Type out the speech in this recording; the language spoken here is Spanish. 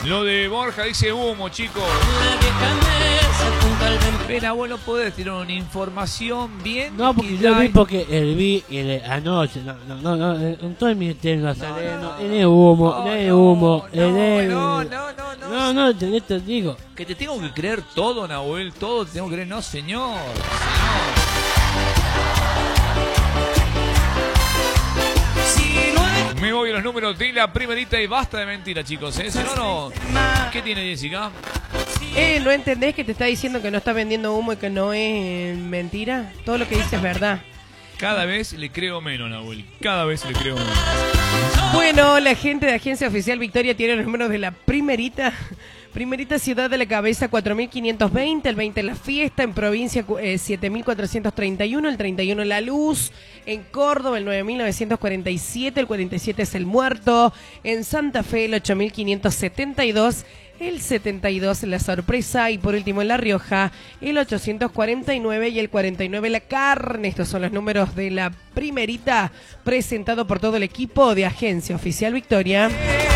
Lo de Borja dice humo, chicos. Pero abuelo, ¿podés tirar una información bien? No, porque yo vi anoche. No, en todo el ministerio nazareno, tiene humo, No, te digo. Que te tengo que creer todo, Nahuel, todo te tengo que creer. No, señor. Me voy a los números de la primerita y basta de mentira, chicos, Si no. ¿Qué tiene Jessica? ¿No entendés que te está diciendo que no está vendiendo humo y que no es mentira? Todo lo que dice es verdad. Cada vez le creo menos, Nahuel. Cada vez le creo menos. Bueno, la gente de Agencia Oficial Victoria tiene los números de la primerita ciudad de la cabeza 4.520, el 20 en la fiesta, en provincia 7.431, el 31 en la luz, en Córdoba el 9.947, el 47 es el muerto, en Santa Fe el 8.572, el 72 la sorpresa y por último en La Rioja el 849 y el 49 la carne. Estos son los números de la primerita presentado por todo el equipo de Agencia Oficial Victoria.